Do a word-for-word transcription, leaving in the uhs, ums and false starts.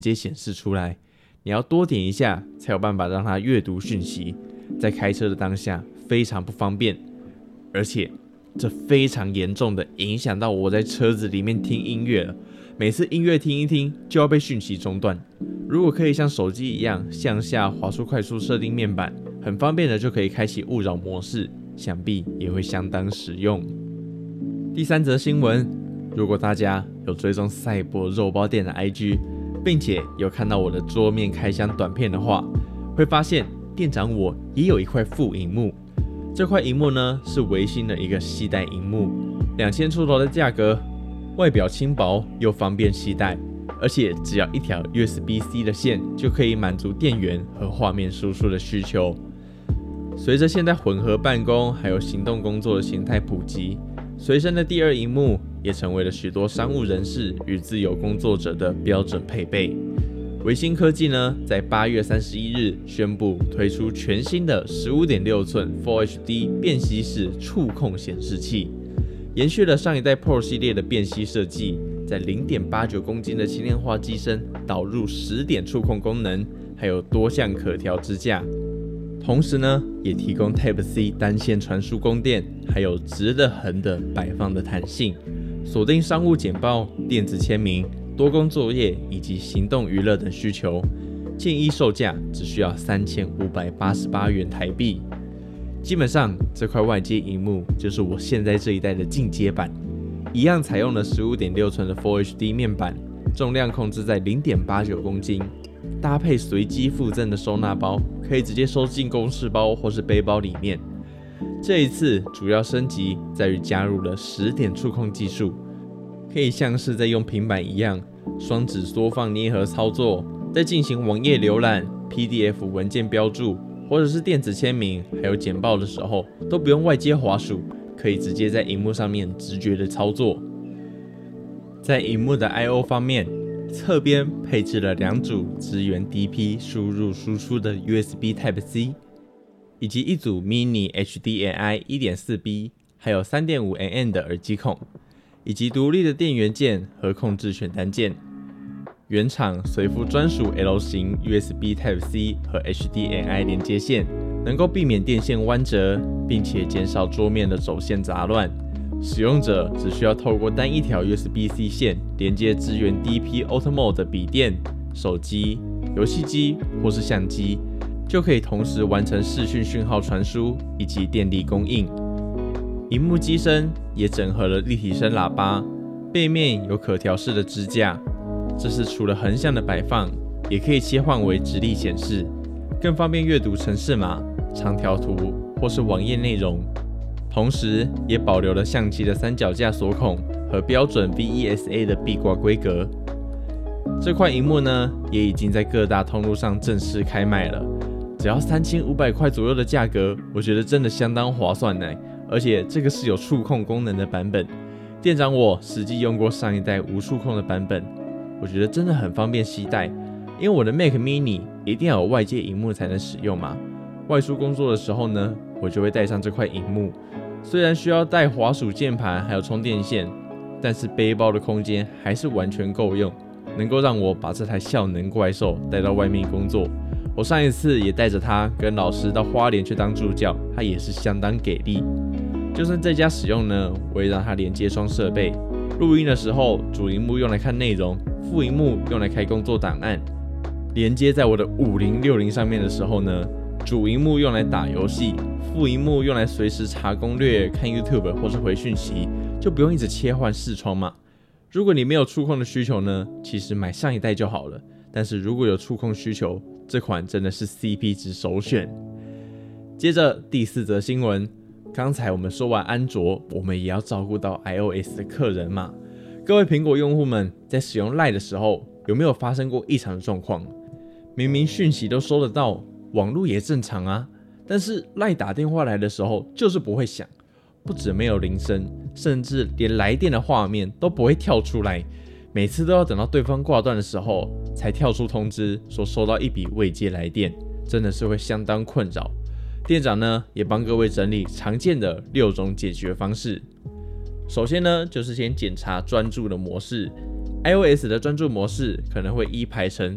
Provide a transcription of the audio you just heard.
接显示出来，你要多点一下才有办法让它阅读讯息，在开车的当下非常不方便，而且这非常严重的影响到我在车子里面听音乐了。每次音乐听一听就要被讯息中断，如果可以像手机一样向下滑出快速设定面板，很方便的就可以开启勿扰模式，想必也会相当实用。第三则新闻，如果大家有追踪赛博肉包店的 I G， 并且有看到我的桌面开箱短片的话，会发现店长我也有一块副萤幕。这块萤幕呢是微星的一个携带萤幕，两千出头的价格，外表轻薄又方便携带，而且只要一条 U S B C 的线就可以满足电源和画面输出的需求。随着现在混合办公还有行动工作的形态普及，随身的第二萤幕也成为了许多商务人士与自由工作者的标准配备。微星科技呢，在八月三十一日宣布推出全新的 十五点六寸 Full H D 便携式触控显示器，延续了上一代 Pro 系列的便携设计，在 零点八九公斤的轻量化机身导入十点触控功能，还有多项可调支架。同时呢，也提供 Type C 单线传输供电，还有直的横的摆放的弹性，锁定商务简报、电子签名、多工作业以及行动娱乐等需求。建议售价只需要三千五百八十八元台币。基本上这块外接萤幕就是我现在这一代的进阶版，一样采用了 十五点六寸的 Full H D 面板，重量控制在 零点八九公斤，搭配随机附赠的收纳包，可以直接收进公事包或是背包里面。这一次主要升级在于加入了十点触控技术，可以像是在用平板一样，双指缩放捏合操作，在进行网页浏览、P D F 文件标注，或者是电子签名还有简报的时候，都不用外接滑鼠，可以直接在萤幕上面直觉的操作。在萤幕的 I O 方面，侧边配置了两组支援 D P 输入输出的 U S B Type C， 以及一组 Mini H D M I 一点四 B， 还有 三点五 millimeter 的耳机孔，以及独立的电源键和控制选单键。原厂随附专属 L 型 U S B Type C 和 H D M I 连接线，能够避免电线弯折，并且减少桌面的走线杂乱。使用者只需要透过单一条 U S B C 线连接支援 D P Auto Mode 的笔电、手机、游戏机或是相机，就可以同时完成视讯讯号传输以及电力供应。萤幕机身也整合了立体声喇叭，背面有可调式的支架，这是除了横向的摆放，也可以切换为直立显示，更方便阅读程式码、长条图或是网页内容。同时也保留了相机的三脚架锁孔和标准 V E S A 的壁挂规格。这块萤幕呢，也已经在各大通路上正式开卖了，只要三千五百块左右的价格，我觉得真的相当划算呢。而且这个是有触控功能的版本，店长我实际用过上一代无触控的版本，我觉得真的很方便携带，因为我的 Mac Mini 一定要有外接萤幕才能使用嘛。外出工作的时候呢，我就会带上这块萤幕。虽然需要带滑鼠键盘还有充电线，但是背包的空间还是完全够用，能够让我把这台效能怪兽带到外面工作。我上一次也带着它跟老师到花莲去当助教，它也是相当给力。就算在家使用呢，我也让它连接双设备。录音的时候，主萤幕用来看内容，副萤幕用来开工作档案。连接在我的五零六零上面的时候呢，主萤幕用来打游戏，副萤幕用来随时查攻略、看 YouTube 或是回讯息，就不用一直切换视窗嘛。如果你没有触控的需求呢，其实买上一代就好了。但是如果有触控需求，这款真的是 C P 值首选。接着第四则新闻，刚才我们说完安卓，我们也要照顾到 iOS 的客人嘛。各位苹果用户们在使用 LINE 的时候，有没有发生过异常的状况？明明讯息都收得到，网络也正常啊，但是 LINE 打电话来的时候就是不会响，不止没有铃声，甚至连来电的画面都不会跳出来，每次都要等到对方挂断的时候才跳出通知说收到一笔未接来电，真的是会相当困扰。店长呢也帮各位整理常见的六种解决方式。首先呢，就是先检查专注的模式。iOS 的专注模式可能会依排成